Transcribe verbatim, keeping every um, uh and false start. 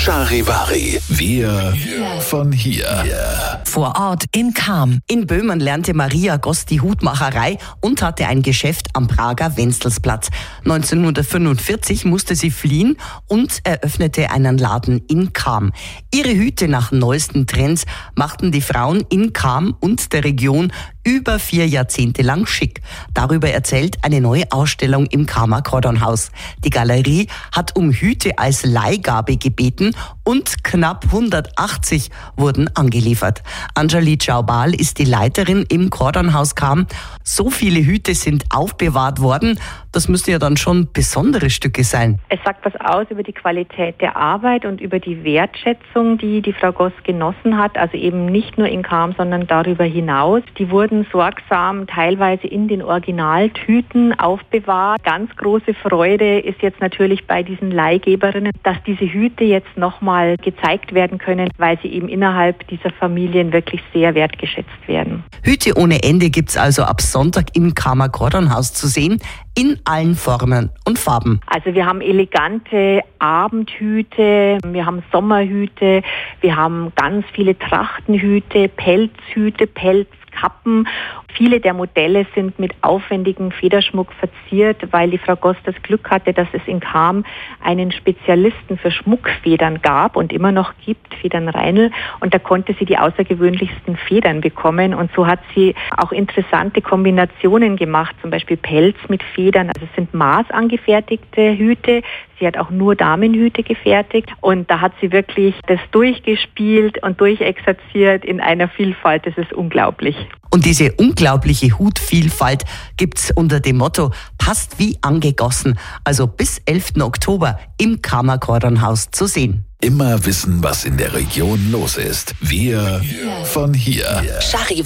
Charivari. Wir von hier. Vor Ort in Cham. In Böhmen lernte Maria Goss die Hutmacherei und hatte ein Geschäft am Prager Wenzelsplatz. neunzehnhundertfünfundvierzig musste sie fliehen und eröffnete einen Laden in Cham. Ihre Hüte nach neuesten Trends machten die Frauen in Cham und der Region über vier Jahrzehnte lang schick. Darüber erzählt eine neue Ausstellung im Chamer Cordonhaus. Die Galerie hat um Hüte als Leihgabe gebeten und knapp hundertachtzig wurden angeliefert. Anjali Chaubal ist die Leiterin im Cordonhaus Cham. So viele Hüte sind aufbewahrt worden. Das müssten ja dann schon besondere Stücke sein. Es sagt was aus über die Qualität der Arbeit und über die Wertschätzung, die die Frau Goss genossen hat. Also eben nicht nur in Cham, sondern darüber hinaus. Die wurden sorgsam teilweise in den Originaltüten aufbewahrt. Ganz große Freude ist jetzt natürlich bei diesen Leihgeberinnen, dass diese Hüte jetzt nochmal gezeigt werden können, weil sie eben innerhalb dieser Familien wirklich sehr wertgeschätzt werden. Hüte ohne Ende gibt's also ab Sonntag im Chamer Cordonhaus zu sehen, in allen Formen und Farben. Also wir haben elegante Abendhüte, wir haben Sommerhüte, wir haben ganz viele Trachtenhüte, Pelzhüte, Pelzkappen. Viele der Modelle sind mit aufwendigem Federschmuck verziert, weil die Frau Goss das Glück hatte, dass es in Cham einen Spezialisten für Schmuckfedern gab und immer noch gibt, Federn Reinl. Und da konnte sie die außergewöhnlichsten Federn bekommen. Und so hat sie auch interessante Kombinationen gemacht, zum Beispiel Pelz mit Federn. Also es sind maßangefertigte Hüte. Sie hat auch nur Damenhüte gefertigt. Und da hat sie wirklich das durchgespielt und durchexerziert in einer Vielfalt. Das ist unglaublich. Und diese unglaubliche Hutvielfalt gibt's unter dem Motto Passt wie angegossen. Also bis elften Oktober im Chamer Cordonhaus zu sehen. Immer wissen, was in der Region los ist. Wir von hier. Charivari.